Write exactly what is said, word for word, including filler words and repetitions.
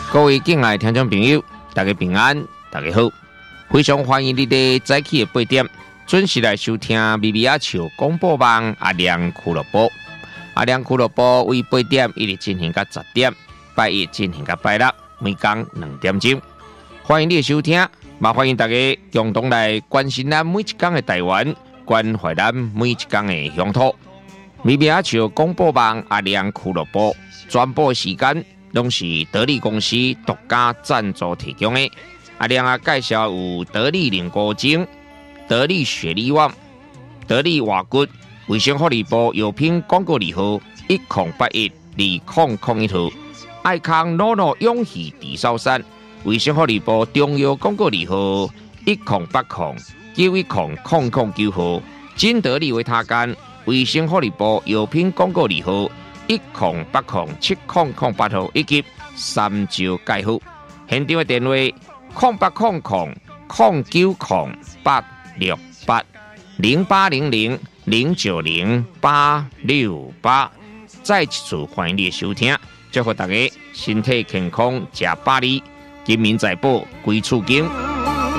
各位敬爱的听众朋友，大家平安，大家好，非常欢迎你哋早起的八点准时来收听咪咪阿笑广播网阿亮俱乐部。阿亮俱乐部为八点一直进行到十点，拜一进行到拜六，每天两点钟。欢迎你的收听，也欢迎大家共同来关心咱每一天的台湾，关怀咱每一天的乡土。咪咪阿笑广播网阿亮俱乐部转播时间。拢是得力公司独家赞助提供的。阿亮啊，介绍有得力凝固精、得力雪力旺、得力瓦骨、卫生福利部药品广告字号一零八一二零零一号，爱康诺诺永续地sau山，卫生福利部中药广告字号一零八零九一零零零九号，金得力维他干，卫生福利部药品广告字号。一零八零七零零八号以及三招介护，现场的电话零八零零零九零八六八零八零零零九零八六八。再一次欢迎你的收听，祝福大家身体健康，吃百里，金民财宝归厝经。